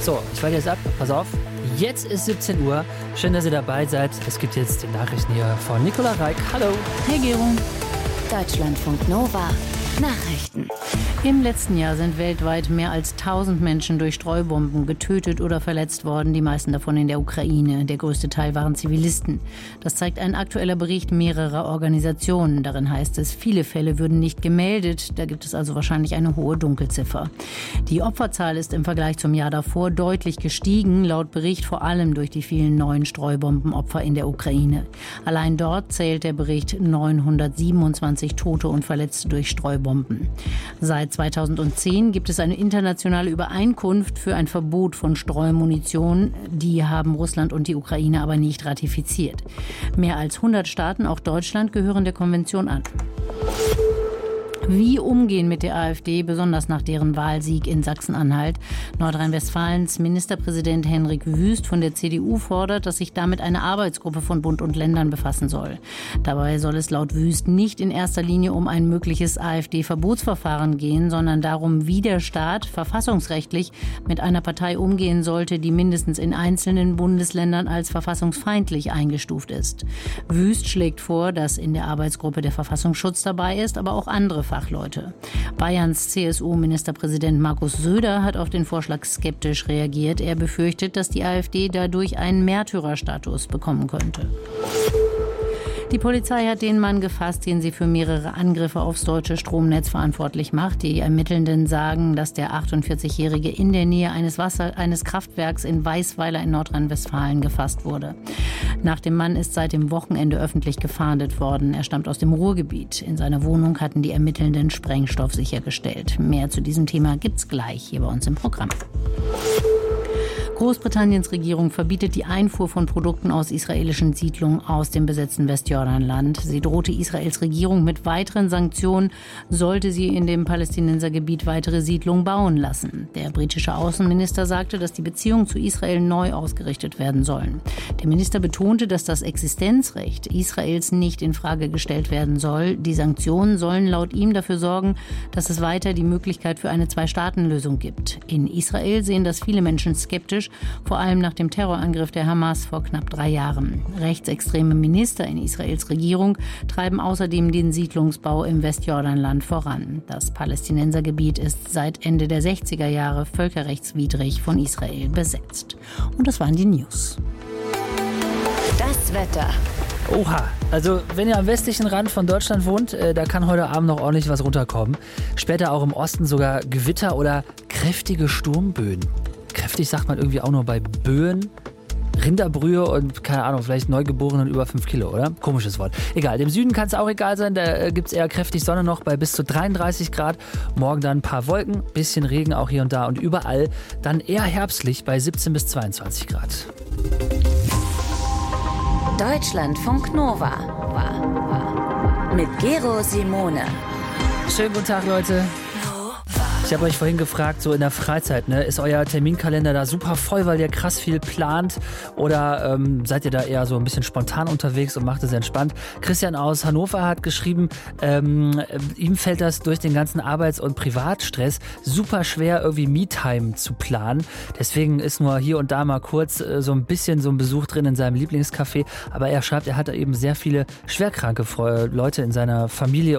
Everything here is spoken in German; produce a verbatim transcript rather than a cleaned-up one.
So, ich warte jetzt ab. Pass auf. Jetzt ist siebzehn Uhr. Schön, dass ihr dabei seid. Es gibt jetzt die Nachrichten hier von Nicola Reik. Hallo. Hey, Gero. Deutschlandfunk Nova. Nachrichten. Im letzten Jahr sind weltweit mehr als tausend Menschen durch Streubomben getötet oder verletzt worden, die meisten davon in der Ukraine. Der größte Teil waren Zivilisten. Das zeigt ein aktueller Bericht mehrerer Organisationen. Darin heißt es, viele Fälle würden nicht gemeldet. Da gibt es also wahrscheinlich eine hohe Dunkelziffer. Die Opferzahl ist im Vergleich zum Jahr davor deutlich gestiegen, laut Bericht vor allem durch die vielen neuen Streubombenopfer in der Ukraine. Allein dort zählt der Bericht neunhundertsiebenundzwanzig Tote und Verletzte durch Streubomben. Bomben. Seit zweitausendzehn gibt es eine internationale Übereinkunft für ein Verbot von Streumunition. Die haben Russland und die Ukraine aber nicht ratifiziert. Mehr als hundert Staaten, auch Deutschland, gehören der Konvention an. Wie umgehen mit der AfD, besonders nach deren Wahlsieg in Sachsen-Anhalt? Nordrhein-Westfalens Ministerpräsident Henrik Wüst von der C D U fordert, dass sich damit eine Arbeitsgruppe von Bund und Ländern befassen soll. Dabei soll es laut Wüst nicht in erster Linie um ein mögliches AfD-Verbotsverfahren gehen, sondern darum, wie der Staat verfassungsrechtlich mit einer Partei umgehen sollte, die mindestens in einzelnen Bundesländern als verfassungsfeindlich eingestuft ist. Wüst schlägt vor, dass in der Arbeitsgruppe der Verfassungsschutz dabei ist, aber auch andere Fachleute. Bayerns C S U-Ministerpräsident Markus Söder hat auf den Vorschlag skeptisch reagiert. Er befürchtet, dass die AfD dadurch einen Märtyrerstatus bekommen könnte. Die Polizei hat den Mann gefasst, den sie für mehrere Angriffe aufs deutsche Stromnetz verantwortlich macht. Die Ermittelnden sagen, dass der achtundvierzigjährige in der Nähe eines, Wasser, eines Kraftwerks in Weißweiler in Nordrhein-Westfalen gefasst wurde. Nach dem Mann ist seit dem Wochenende öffentlich gefahndet worden. Er stammt aus dem Ruhrgebiet. In seiner Wohnung hatten die Ermittelnden Sprengstoff sichergestellt. Mehr zu diesem Thema gibt's gleich hier bei uns im Programm. Großbritanniens Regierung verbietet die Einfuhr von Produkten aus israelischen Siedlungen aus dem besetzten Westjordanland. Sie drohte Israels Regierung mit weiteren Sanktionen, sollte sie in dem Palästinensergebiet weitere Siedlungen bauen lassen. Der britische Außenminister sagte, dass die Beziehungen zu Israel neu ausgerichtet werden sollen. Der Minister betonte, dass das Existenzrecht Israels nicht in Frage gestellt werden soll. Die Sanktionen sollen laut ihm dafür sorgen, dass es weiter die Möglichkeit für eine Zwei-Staaten-Lösung gibt. In Israel sehen das viele Menschen skeptisch, vor allem nach dem Terrorangriff der Hamas vor knapp drei Jahren. Rechtsextreme Minister in Israels Regierung treiben außerdem den Siedlungsbau im Westjordanland voran. Das Palästinensergebiet ist seit Ende der sechziger Jahre völkerrechtswidrig von Israel besetzt. Und das waren die News. Das Wetter. Oha, also wenn ihr am westlichen Rand von Deutschland wohnt, äh, da kann heute Abend noch ordentlich was runterkommen. Später auch im Osten sogar Gewitter oder kräftige Sturmböen. Kräftig sagt man irgendwie auch nur bei Böen, Rinderbrühe und, keine Ahnung, vielleicht Neugeborenen über fünf Kilo, oder? Komisches Wort. Egal, dem Süden kann es auch egal sein, da äh, gibt es eher kräftig Sonne noch bei bis zu dreiunddreißig Grad. Morgen dann ein paar Wolken, bisschen Regen auch hier und da und überall dann eher herbstlich bei siebzehn bis zweiundzwanzig Grad. Deutschlandfunk Nova. Mit Gero Simone. Schönen guten Tag, Leute. Ich habe euch vorhin gefragt, so in der Freizeit, ne, ist euer Terminkalender da super voll, weil ihr krass viel plant oder ähm, seid ihr da eher so ein bisschen spontan unterwegs und macht es entspannt? Christian aus Hannover hat geschrieben, ähm, ihm fällt das durch den ganzen Arbeits- und Privatstress super schwer, irgendwie Me-Time zu planen. Deswegen ist nur hier und da mal kurz äh, so ein bisschen so ein Besuch drin in seinem Lieblingscafé. Aber er schreibt, er hat eben sehr viele schwerkranke Leute in seiner Familie